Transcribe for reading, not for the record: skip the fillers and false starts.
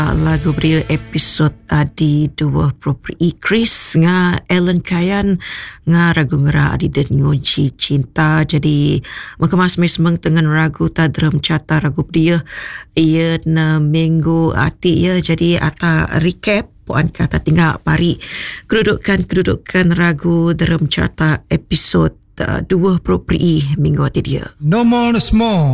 lagu beria episod di 20 Chris nga Ellen Kayan nga ragu ngera adi den ngoji cinta. Jadi makamas mesmeng dengan ragu tadram cata ragu beria ia na minggu ati ya. Jadi ata recap puan kata tinggal pari kedudukan ragu dalam cata episod 20 minggu ati dia. No more small.